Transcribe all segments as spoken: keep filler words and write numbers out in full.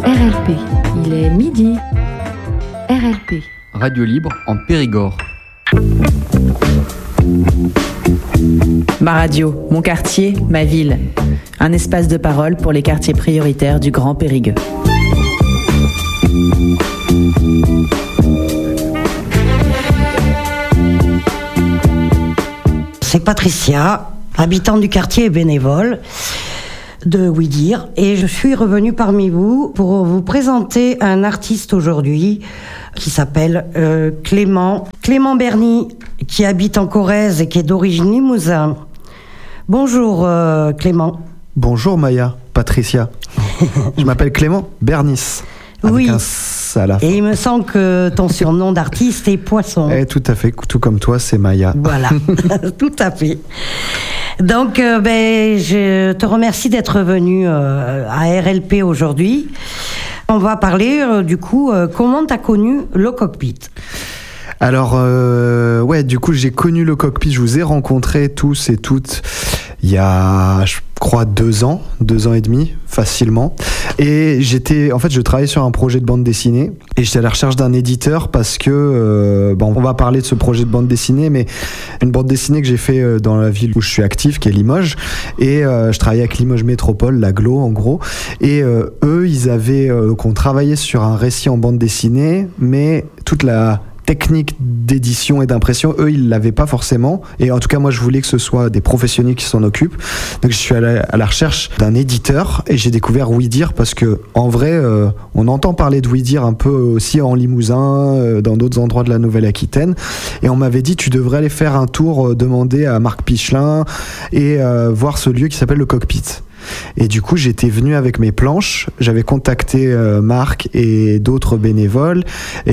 R L P, il est midi. R L P. Radio libre en Périgord. Ma radio, mon quartier, ma ville. Un espace de parole pour les quartiers prioritaires du Grand Périgueux. C'est Patricia, habitante du quartier et bénévole de Ouidir, et je suis revenue parmi vous pour vous présenter un artiste aujourd'hui qui s'appelle euh, Clément. Clément Berny, qui habite en Corrèze et qui est d'origine Limousin. Bonjour euh, Clément. Bonjour Maya, Patricia. Je m'appelle Clément Bernis. Avec oui. un S à la fin. Et il me semble que ton surnom d'artiste est Poisson. Eh, tout à fait, tout comme toi, c'est Maya. Voilà, tout à fait. Donc, euh, ben, je te remercie d'être venu euh, à R L P aujourd'hui. On va parler, euh, du coup, euh, comment tu as connu le cockpit ? Alors, euh, ouais, du coup, j'ai connu le cockpit, je vous ai rencontrés tous et toutes il y a, je crois, deux ans, deux ans et demi, facilement. Et j'étais, en fait, je travaillais sur un projet de bande dessinée et j'étais à la recherche d'un éditeur parce que, euh, bon, on va parler de ce projet de bande dessinée, mais une bande dessinée que j'ai fait dans la ville où je suis actif, qui est Limoges, et euh, je travaillais avec Limoges Métropole, l'Aglo, en gros, et euh, eux, ils avaient, euh, qu'on travaillait sur un récit en bande dessinée, mais toute la technique d'édition et d'impression, eux, ils l'avaient pas forcément. Et en tout cas, moi, je voulais que ce soit des professionnels qui s'en occupent. Donc, je suis à la, à la recherche d'un éditeur et j'ai découvert Ouidir parce que, en vrai, euh, on entend parler de Ouidir un peu aussi en Limousin, euh, dans d'autres endroits de la Nouvelle-Aquitaine. Et on m'avait dit, tu devrais aller faire un tour, euh, demander à Marc Pichelin et euh, voir ce lieu qui s'appelle le Cockpit. Et du coup, j'étais venu avec mes planches, j'avais contacté euh, Marc et d'autres bénévoles,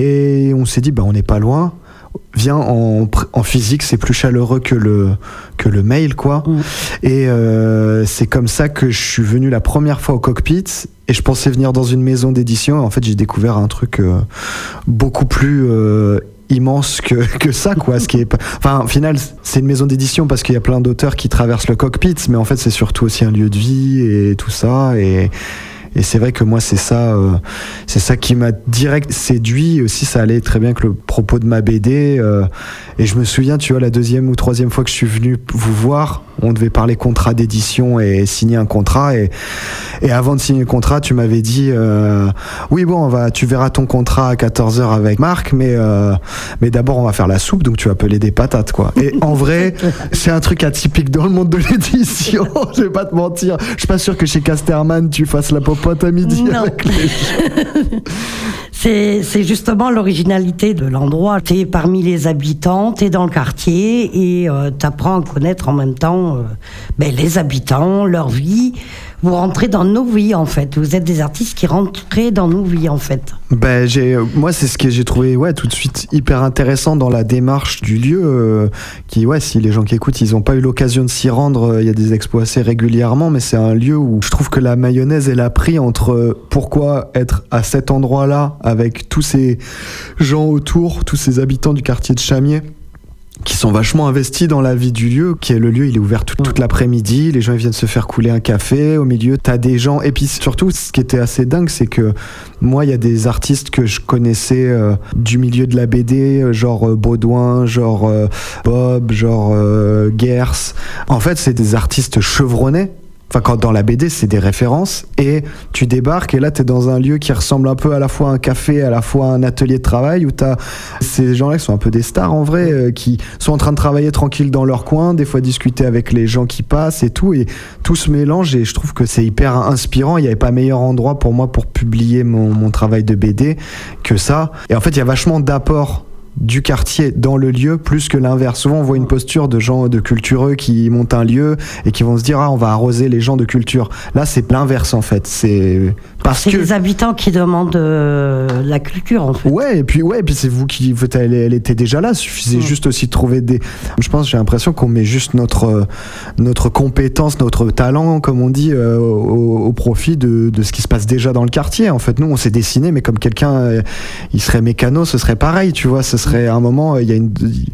et on s'est dit, bah, on n'est pas loin, viens en, en physique, c'est plus chaleureux que le, que le mail, quoi. Mmh. Et euh, c'est comme ça que je suis venu la première fois au Cockpit, et je pensais venir dans une maison d'édition, et en fait, j'ai découvert un truc euh, beaucoup plus... Euh, immense que, que ça, quoi. Ce qui est, enfin, au final, c'est une maison d'édition parce qu'il y a plein d'auteurs qui traversent le cockpit, mais en fait, c'est surtout aussi un lieu de vie et tout ça. Et, et c'est vrai que moi, c'est ça, euh, c'est ça qui m'a direct séduit. Aussi, ça allait très bien avec le propos de ma B D. Euh, et je me souviens, tu vois, la deuxième ou troisième fois que je suis venu vous voir, on devait parler contrat d'édition et signer un contrat. Et, et avant de signer le contrat, tu m'avais dit, euh, oui, bon, on va, tu verras ton contrat à quatorze heures avec Marc, mais, euh, mais d'abord, on va faire la soupe, donc tu vas peler des patates, quoi. Et en vrai, c'est un truc atypique dans le monde de l'édition. Je vais pas te mentir. Je suis pas sûr que chez Casterman, tu fasses la popote à midi non. avec les gens. C'est, c'est justement l'originalité de l'endroit. T'es parmi les habitants, t'es dans le quartier et euh, t'apprends à connaître en même temps euh, ben, les habitants, leur vie. Vous rentrez dans nos vies, en fait. Vous êtes des artistes qui rentrent dans nos vies, en fait. Ben, j'ai, moi, c'est ce que j'ai trouvé ouais, tout de suite hyper intéressant dans la démarche du lieu. Euh, qui, ouais, si les gens qui écoutent, ils n'ont pas eu l'occasion de s'y rendre, il euh, y a des expos assez régulièrement, mais c'est un lieu où je trouve que la mayonnaise, elle a pris entre euh, pourquoi être à cet endroit-là, avec tous ces gens autour, tous ces habitants du quartier de Chamiers, qui sont vachement investis dans la vie du lieu, qui est le lieu, il est ouvert tout, toute l'après-midi, les gens ils viennent se faire couler un café, au milieu t'as des gens, et puis surtout ce qui était assez dingue, c'est que moi il y a des artistes que je connaissais euh, du milieu de la B D, genre euh, Baudouin, genre euh, Bob, genre euh, Gers, en fait c'est des artistes chevronnés. Enfin, quand dans la B D, c'est des références, et tu débarques, et là, t'es dans un lieu qui ressemble un peu à la fois à un café, à la fois à un atelier de travail, où t'as ces gens-là qui sont un peu des stars, en vrai, euh, qui sont en train de travailler tranquille dans leur coin, des fois discuter avec les gens qui passent et tout, et tout se mélange, et je trouve que c'est hyper inspirant. Il n'y avait pas meilleur endroit pour moi pour publier mon, mon travail de B D que ça. Et en fait, il y a vachement d'apports du quartier dans le lieu plus que l'inverse. Souvent on voit une posture de gens de cultureux qui montent un lieu et qui vont se dire ah on va arroser les gens de culture. Là c'est l'inverse en fait. C'est parce c'est que les habitants qui demandent euh, la culture en fait. Ouais et puis ouais et puis c'est vous qui elle, elle était déjà là. Suffisait mmh. juste aussi de trouver des. Je pense j'ai l'impression qu'on met juste notre notre compétence, notre talent comme on dit euh, au, au profit de, de ce qui se passe déjà dans le quartier. En fait nous on s'est dessiné mais comme quelqu'un euh, il serait mécano ce serait pareil tu vois. Ce serait à un moment il y a une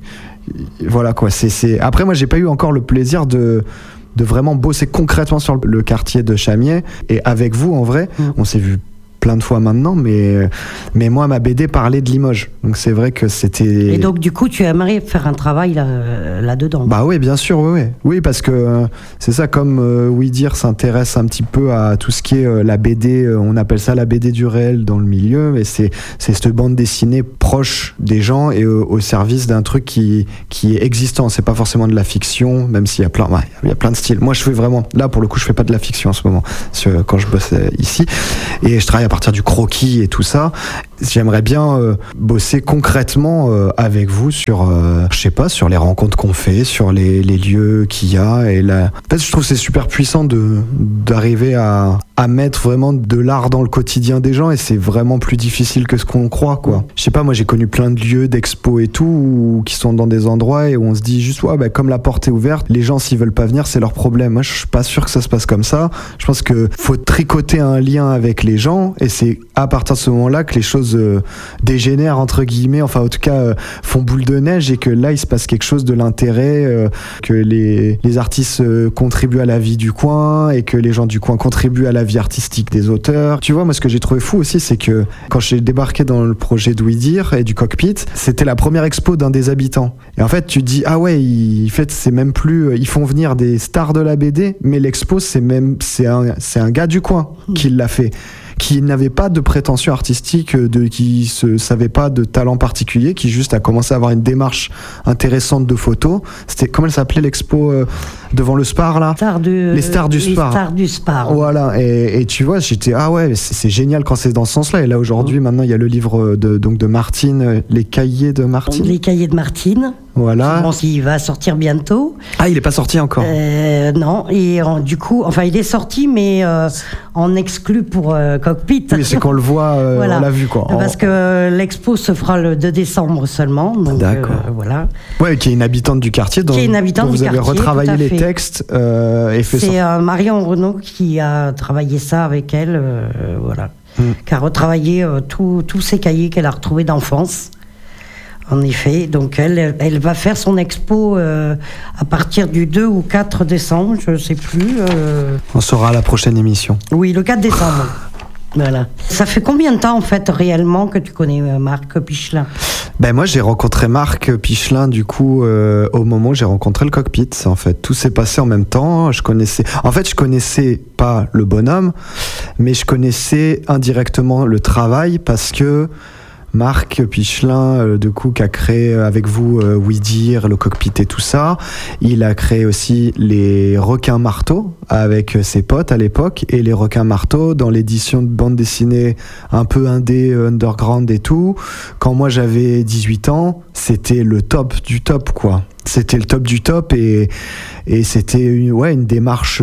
voilà quoi c'est c'est après moi j'ai pas eu encore le plaisir de de vraiment bosser concrètement sur le quartier de Chamiers et avec vous en vrai mmh. on s'est vu plein de fois maintenant, mais, mais moi, ma B D parlait de Limoges. Donc c'est vrai que c'était... Et donc du coup, tu aimerais faire un travail là, là-dedans? Bah oui, bien sûr, oui, oui. Oui, parce que euh, c'est ça, comme euh, Oui Dire s'intéresse un petit peu à tout ce qui est euh, la B D, euh, on appelle ça la B D du réel dans le milieu, mais c'est, c'est cette bande dessinée proche des gens et euh, au service d'un truc qui, qui est existant. C'est pas forcément de la fiction, même s'il y a plein, ouais, il y a plein de styles. Moi, je fais vraiment, là pour le coup, je fais pas de la fiction en ce moment, quand je bosse ici, et je travaille à partir du croquis et tout ça. J'aimerais bien euh, bosser concrètement euh, avec vous sur, euh, je sais pas, sur les rencontres qu'on fait, sur les, les lieux qu'il y a. Et la... En fait, je trouve que c'est super puissant de, d'arriver à, à mettre vraiment de l'art dans le quotidien des gens, et c'est vraiment plus difficile que ce qu'on croit, quoi. Je sais pas, moi j'ai connu plein de lieux, d'expos et tout, où, qui sont dans des endroits et où on se dit juste, ouais, bah, comme la porte est ouverte, les gens s'ils veulent pas venir, c'est leur problème. Moi je suis pas sûr que ça se passe comme ça. Je pense que faut tricoter un lien avec les gens, et c'est à partir de ce moment-là que les choses euh, dégénèrent entre guillemets, enfin en tout cas euh, font boule de neige, et que là il se passe quelque chose de l'intérêt, euh, que les, les artistes euh, contribuent à la vie du coin, et que les gens du coin contribuent à la vie artistique des auteurs. Tu vois, moi ce que j'ai trouvé fou aussi, c'est que quand j'ai débarqué dans le projet de Oui Dire et du Cockpit, c'était la première expo d'un des habitants, et en fait tu te dis ah ouais, il, en fait c'est même plus, ils font venir des stars de la B D, mais l'expo c'est même c'est un, c'est un gars du coin qui l'a fait, qui n'avait pas de prétention artistique, de, qui se savait pas de talent particulier, qui juste a commencé à avoir une démarche intéressante de photos. C'était, comment elle s'appelait l'expo euh, devant le Spar là? Stars du, Les stars du Spar. Les stars du Spar. Voilà, et, et tu vois, j'étais ah ouais, c'est, c'est génial quand c'est dans ce sens-là. Et là aujourd'hui, mmh. maintenant il y a le livre de, donc de Martine, les cahiers de Martine. Les cahiers de Martine. Voilà. Bon, il va sortir bientôt. Ah, il est pas sorti encore. Euh, non, et en, du coup, enfin, il est sorti, mais euh, en exclu pour euh, Cockpit. Oui, c'est qu'on le voit, euh, voilà. On l'a vu quoi. Parce que l'expo se fera le deux décembre seulement. Donc, d'accord. Euh, voilà. Ouais, qui est une habitante du quartier. Dont, qui est une habitante dont vous du avez quartier, retravaillé les textes euh, et fait ça. C'est euh, Marion Renaud qui a travaillé ça avec elle, euh, voilà. Mm. Qui a retravaillé euh, tous ces cahiers qu'elle a retrouvés d'enfance. En effet, donc elle, elle va faire son expo euh, à partir du deux ou quatre décembre, je ne sais plus. Euh... On saura à la prochaine émission. Oui, le quatre décembre. Voilà. Ça fait combien de temps, en fait, réellement, que tu connais euh, Marc Pichelin? Ben moi, j'ai rencontré Marc Pichelin, du coup, euh, au moment où j'ai rencontré le Cockpit. En fait, tout s'est passé en même temps. Je connaissais... En fait, je connaissais pas le bonhomme, mais je connaissais indirectement le travail, parce que Marc Pichelin, euh, du coup, qui a créé avec vous euh, Oui Dire, le Cockpit et tout ça. Il a créé aussi les Requins Marteaux avec ses potes à l'époque, et les Requins Marteaux dans l'édition de bande dessinée un peu indé, underground et tout. Quand moi j'avais dix-huit ans, c'était le top du top, quoi. C'était le top du top, et, et c'était une, ouais, une démarche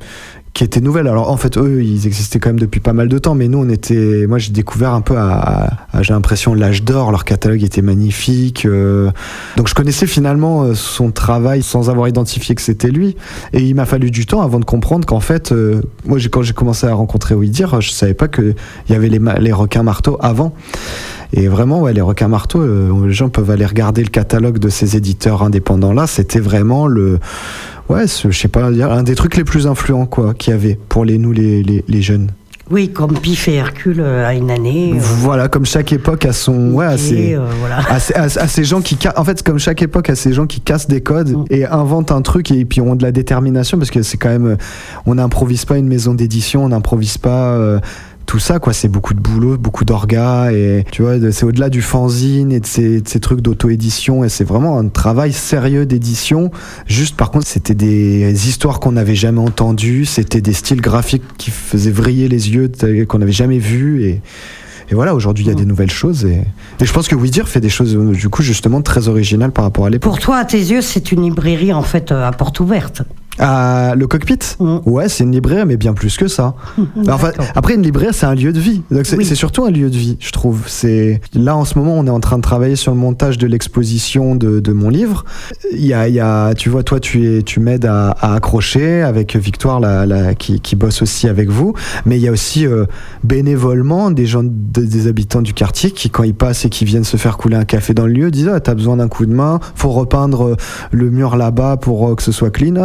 qui était nouvelle. Alors en fait eux ils existaient quand même depuis pas mal de temps, mais nous on était, moi j'ai découvert un peu à, à, à j'ai l'impression l'âge d'or, leur catalogue était magnifique, euh, donc je connaissais finalement son travail sans avoir identifié que c'était lui, et il m'a fallu du temps avant de comprendre qu'en fait euh, moi j'ai, quand j'ai commencé à rencontrer Oui Dire, je savais pas qu'il y avait les, les Requins Marteaux avant. Et vraiment, ouais, les Requins Marteaux, euh, les gens peuvent aller regarder le catalogue de ces éditeurs indépendants là, c'était vraiment le ouais, je sais pas, un des trucs les plus influents, quoi, qu'il y avait pour les, nous, les, les, les jeunes. Oui, comme Pif et Hercule à une année. Euh, voilà, comme chaque époque a son, ouais, à ces, euh, voilà. à, ces, à, à ces gens qui, en fait, comme chaque époque a ces gens qui cassent des codes mm. et inventent un truc, et puis ont de la détermination, parce que c'est quand même, on n'improvise pas une maison d'édition, on n'improvise pas. Euh, tout ça, quoi, c'est beaucoup de boulot, beaucoup d'orgas, et tu vois, c'est au-delà du fanzine et de ces, de ces trucs d'auto-édition, et c'est vraiment un travail sérieux d'édition. Juste, par contre, c'était des histoires qu'on n'avait jamais entendues, c'était des styles graphiques qui faisaient vriller les yeux, qu'on n'avait jamais vus, et Et voilà, aujourd'hui, il y a des nouvelles choses. Et, et je pense que Oui Dire fait des choses, du coup, justement, très originales par rapport à l'époque. Pour toi, à tes yeux, c'est une librairie, en fait, à porte ouverte. Ah, le Cockpit, mmh. Ouais, c'est une librairie, mais bien plus que ça. Mmh, enfin, après, une librairie, c'est un lieu de vie. Donc c'est, oui. c'est surtout un lieu de vie, je trouve. C'est là en ce moment, on est en train de travailler sur le montage de l'exposition de, de mon livre. Il y a, il y a, tu vois, toi, tu es, tu m'aides à, à accrocher avec Victoire, la, la, qui, qui bosse aussi avec vous. Mais il y a aussi euh, bénévolement des gens, de, des habitants du quartier qui, quand ils passent et qui viennent se faire couler un café dans le lieu, disent ah, t'as besoin d'un coup de main, faut repeindre le mur là-bas pour que ce soit clean. Ah, vas-y.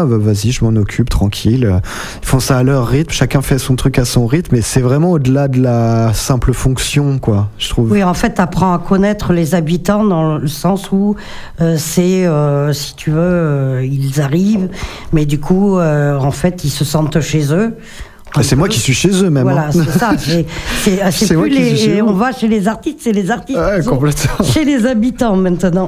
vas-y, je m'en occupe, tranquille. Ils font ça à leur rythme, chacun fait son truc à son rythme, et c'est vraiment au-delà de la simple fonction, quoi, je trouve. Oui, en fait, tu apprends à connaître les habitants dans le sens où euh, c'est, euh, si tu veux, euh, ils arrivent, mais du coup, euh, en fait, ils se sentent chez eux. Ah, c'est moi qui suis chez eux même. Voilà, hein. c'est ça. C'est, c'est, c'est C'est moi plus qui suis chez les, eux. on va chez les artistes, c'est les artistes Ouais, qui sont complètement. chez les habitants maintenant.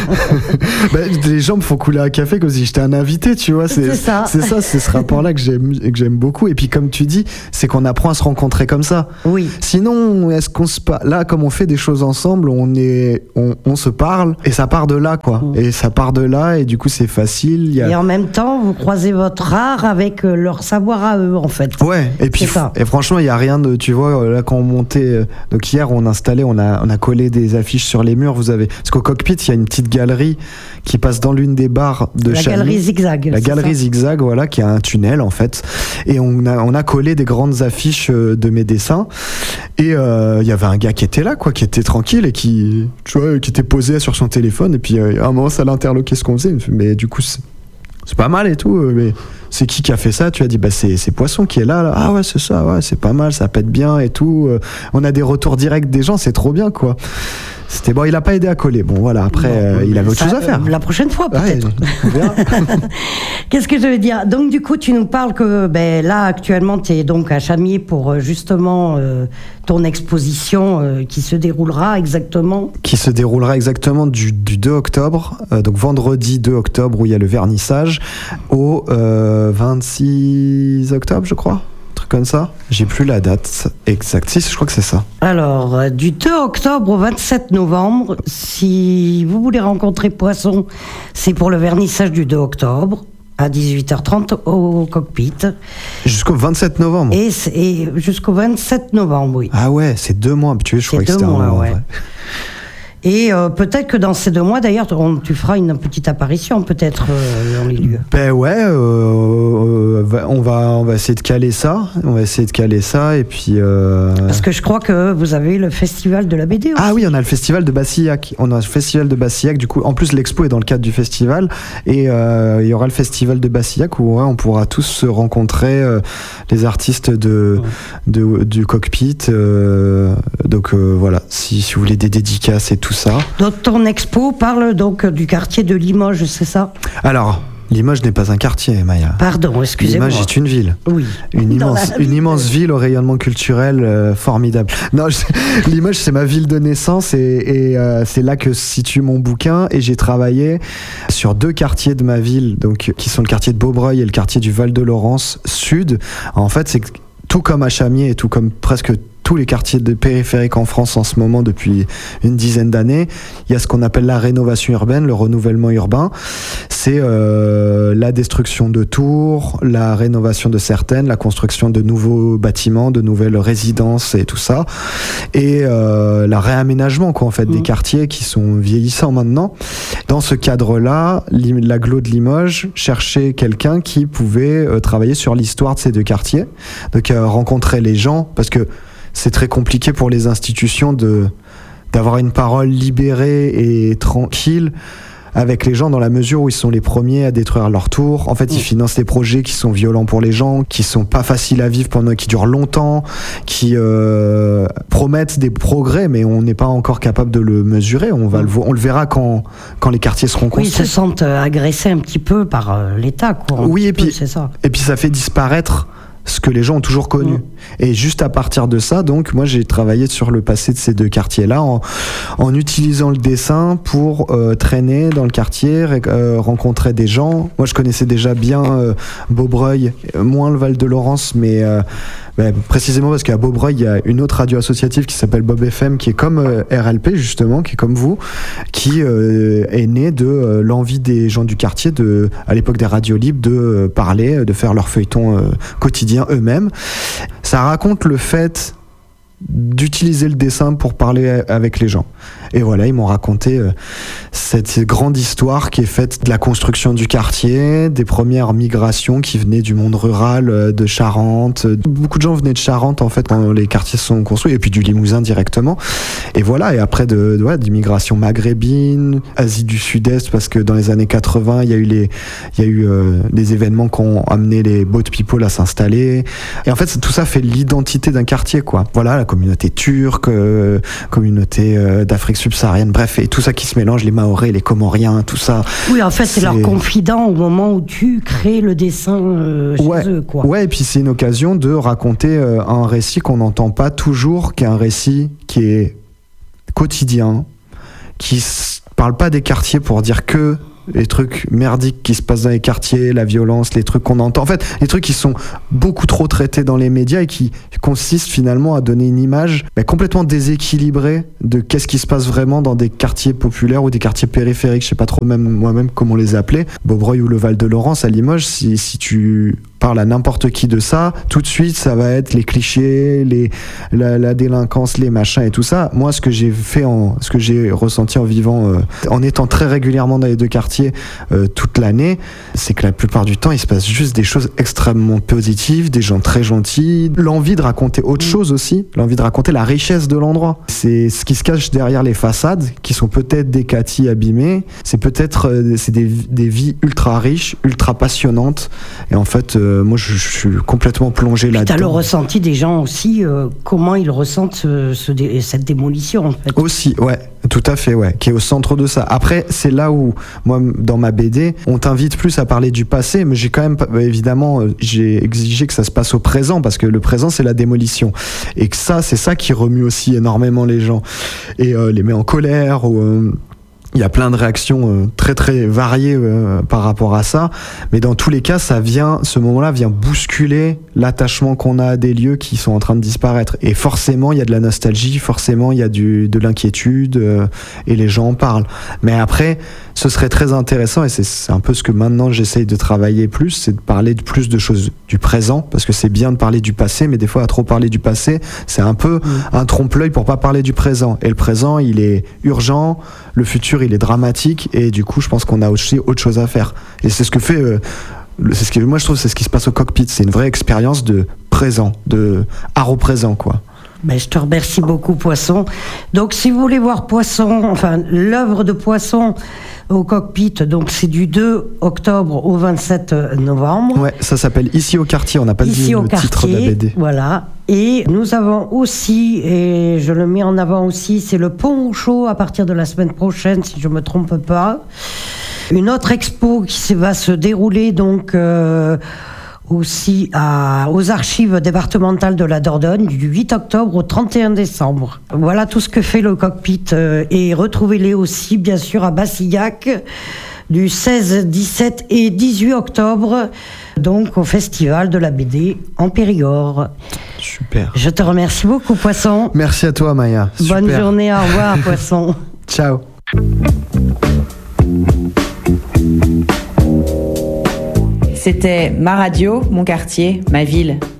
Bah, les gens me font couler un café comme si j'étais un invité, tu vois. C'est, C'est ça. C'est ça, c'est ce rapport-là que j'aime, que j'aime beaucoup. Et puis comme tu dis, c'est qu'on apprend à se rencontrer comme ça. Oui. Sinon, est-ce qu'on se pa- là, comme on fait des choses ensemble, on est, on, on se parle et ça part de là, quoi. Mm. Et ça part de là et du coup c'est facile. Il y a... Et en même temps, vous croisez votre art avec euh, leur savoir à eux, en fait. Ouais. Et puis C'est ça. et franchement, il y a rien de, tu vois, là quand on montait, euh, donc hier on installait, on a, on a collé des affiches sur les murs. Vous avez, parce qu'au cockpit il y a une petite galerie qui passe dans l'une des barres de La Chamy. galerie zigzag. La c'est galerie ça. zigzag, voilà, qui a un tunnel en fait, et on a on a collé des grandes affiches euh, de mes dessins, et il euh, y avait un gars qui était là, quoi, qui était tranquille et qui, tu vois, qui était posé sur son téléphone, et puis euh, à un moment ça l'interloquait ce qu'on faisait, il me fait, mais du coup c'est, c'est pas mal et tout, euh, mais c'est qui qui a fait ça? Tu as dit, bah c'est, c'est Poisson qui est là, là. Ah ouais, c'est ça, ouais, c'est pas mal, ça pète bien et tout. Euh, on a des retours directs des gens, c'est trop bien, quoi. C'était bon, il a pas aidé à coller. Bon, voilà, après, Bon, euh, il avait autre ça, chose à faire. euh, La prochaine fois, Ouais, peut-être. on verra. Qu'est-ce que je veux dire? Donc, du coup, tu nous parles que ben, là, actuellement, tu es donc à Chamiers pour euh, justement euh, ton exposition euh, qui se déroulera exactement. Qui se déroulera exactement du, du deux octobre, euh, donc vendredi deux octobre où il y a le vernissage, au euh, vingt-six octobre, je crois. Un truc comme ça. J'ai plus la date exacte. Si, je crois que c'est ça. Alors, euh, du deux octobre au vingt-sept novembre, si vous voulez rencontrer Poisson, c'est pour le vernissage du deux octobre à dix-huit heures trente au cockpit. Jusqu'au vingt-sept novembre. Et, c'est- et jusqu'au vingt-sept novembre, oui. Ah ouais, c'est deux mois. Tu vois, je C'est croyais que deux c'était un mois, mois. en ouais. vrai. Et euh, peut-être que dans ces deux mois, d'ailleurs, on- tu feras une petite apparition, peut-être, euh, dans les lieux. Ben ouais, euh, euh, va- on va on va essayer de caler ça, on va essayer de caler ça et puis. Euh... Parce que je crois que vous avez le festival de la B D aussi. Ah oui, on a le festival de Bassillac. On a le festival de Bassillac. Du coup, en plus l'expo est dans le cadre du festival et euh, il y aura le festival de Bassillac où ouais, on pourra tous se rencontrer, euh, les artistes de, de du cockpit. Euh, donc euh, voilà, si, si vous voulez des dédicaces et tout ça. Donc ton expo parle donc du quartier de Limoges, c'est ça? Alors. Limoges n'est pas un quartier, Maya. Pardon, excusez-moi. Limoges est une ville. Oui. Une Dans immense, la une ville. immense ville au rayonnement culturel euh, formidable. Non, je- Limoges, c'est ma ville de naissance et, et, euh, c'est là que se situe mon bouquin. Et j'ai travaillé sur deux quartiers de ma ville, donc qui sont le quartier de Beaubreuil et le quartier du Val-de-Laurence Sud. En fait, c'est que tout comme à Chamiers et tout comme presque tous les quartiers de périphériques en France en ce moment depuis une dizaine d'années, il y a ce qu'on appelle la rénovation urbaine, le renouvellement urbain. C'est euh, la destruction de tours, la rénovation de certaines, la construction de nouveaux bâtiments, de nouvelles résidences et tout ça, et euh, la réaménagement quoi en fait des Mmh. quartiers qui sont vieillissants maintenant. Dans ce cadre-là, l'I- l'agglo de Limoges cherchait quelqu'un qui pouvait euh, travailler sur l'histoire de ces deux quartiers, donc euh, rencontrer les gens parce que c'est très compliqué pour les institutions de d'avoir une parole libérée et tranquille avec les gens dans la mesure où ils sont les premiers à détruire leur tour. En fait, ils Mm. financent des projets qui sont violents pour les gens, qui sont pas faciles à vivre pendant, qui durent longtemps, qui euh, promettent des progrès, mais on n'est pas encore capable de le mesurer. On va Mm. le vo- on le verra quand quand les quartiers seront Oui, ils se construits. sentent euh, agressés un petit peu par euh, l'État, quoi. un Oui, petit et peu, puis- c'est ça. Et puis ça fait disparaître ce que les gens ont toujours connu. Mm. Et juste à partir de ça, donc moi j'ai travaillé sur le passé de ces deux quartiers-là en, en utilisant le dessin pour euh, traîner dans le quartier, ré- euh, rencontrer des gens. Moi je connaissais déjà bien euh, Beaubreuil, euh, moins le Val-de-Laurence, mais euh, bah, précisément parce qu'à Beaubreuil il y a une autre radio associative qui s'appelle Bob F M qui est comme euh, R L P justement, qui est comme vous, qui euh, est née de euh, l'envie des gens du quartier de, à l'époque des radios libres, de euh, parler, de faire leur feuilleton euh, quotidien eux-mêmes. Ça raconte le fait d'utiliser le dessin pour parler avec les gens. Et voilà, ils m'ont raconté euh, cette, cette grande histoire qui est faite de la construction du quartier, des premières migrations qui venaient du monde rural, euh, de Charente. Beaucoup de gens venaient de Charente, en fait, quand les quartiers se sont construits, et puis du Limousin directement. Et voilà, et après de, de ouais, d'immigration maghrébine, Asie du Sud-Est, parce que dans les années quatre-vingts, il y a eu les, il y a eu euh, des événements qui ont amené les boat people à s'installer. Et en fait, tout ça fait l'identité d'un quartier, quoi. Voilà, la communauté turque, euh, communauté euh, d'Afrique subsaharienne, bref, et tout ça qui se mélange, les Mahorais, les Comoriens, tout ça. Oui, en fait, c'est, c'est leur confident au moment où tu crées le dessin euh, chez ouais, eux, quoi. Ouais, et puis c'est une occasion de raconter euh, un récit qu'on n'entend pas toujours, qui est un récit qui est quotidien, qui s- parle pas des quartiers pour dire que les trucs merdiques qui se passent dans les quartiers, la violence, les trucs qu'on entend. En fait, les trucs qui sont beaucoup trop traités dans les médias et qui consistent finalement à donner une image bah, complètement déséquilibrée de qu'est-ce qui se passe vraiment dans des quartiers populaires ou des quartiers périphériques. Je sais pas trop même moi-même comment les appeler. Beaubreuil ou le Val-de-Laurence à Limoges, si, si tu parles à n'importe qui de ça, tout de suite ça va être les clichés, les, la, la délinquance, les machins et tout ça. Moi, ce que j'ai fait, en, ce que j'ai ressenti en vivant, euh, en étant très régulièrement dans les deux quartiers euh, toute l'année, c'est que la plupart du temps il se passe juste des choses extrêmement positives, des gens très gentils, l'envie de raconter autre chose aussi, l'envie de raconter la richesse de l'endroit. C'est ce qui se cache derrière les façades, qui sont peut-être des catis abîmés, c'est peut-être euh, c'est des, des vies ultra riches, ultra passionnantes, et en fait euh, moi je, je suis complètement plongé là-dedans. T'as le ressenti des gens aussi, euh, comment ils ressentent ce, ce dé, cette démolition en fait. Aussi, ouais, tout à fait, ouais, qui est au centre de ça. Après, c'est là où, moi, dans ma B D, on t'invite plus à parler du passé, mais j'ai quand même, évidemment, j'ai exigé que ça se passe au présent, parce que le présent, c'est la démolition. Et que ça, c'est ça qui remue aussi énormément les gens. Et euh, les met en colère, ou... Euh, il y a plein de réactions euh, très très variées euh, par rapport à ça, mais dans tous les cas, ça vient, ce moment-là vient bousculer l'attachement qu'on a à des lieux qui sont en train de disparaître. Et forcément, il y a de la nostalgie, forcément, il y a du, de l'inquiétude, euh, et les gens en parlent. Mais après, ce serait très intéressant, et c'est, c'est un peu ce que maintenant j'essaye de travailler plus, c'est de parler de plus de choses du présent, parce que c'est bien de parler du passé, mais des fois, à trop parler du passé, c'est un peu mmh. un trompe-l'œil pour pas parler du présent. Et le présent, il est urgent, le futur, il est dramatique, et du coup je pense qu'on a aussi autre chose à faire, et c'est ce que fait euh, c'est ce que moi je trouve c'est ce qui se passe au cockpit, c'est une vraie expérience de présent, de art au présent, quoi. Ben, je te remercie beaucoup, Poisson. Donc si vous voulez voir Poisson, enfin l'œuvre de Poisson au cockpit, donc c'est du deux octobre au vingt-sept novembre. Ouais, ça s'appelle Ici au quartier, on n'a pas Ici dit au le quartier, titre de la B D. Voilà. Et nous avons aussi, et je le mets en avant aussi, c'est le Pont Chaud à partir de la semaine prochaine, si je me trompe pas. Une autre expo qui va se dérouler donc euh, aussi à, aux archives départementales de la Dordogne du huit octobre au trente et un décembre. Voilà tout ce que fait le cockpit, euh, et retrouvez-les aussi bien sûr à Bassillac du seize, dix-sept et dix-huit octobre, donc au festival de la B D en Périgord. Super. Je te remercie beaucoup, Poisson. Merci à toi, Maya. Super. Bonne journée, au revoir, Poisson. Ciao. C'était ma radio, mon quartier, ma ville.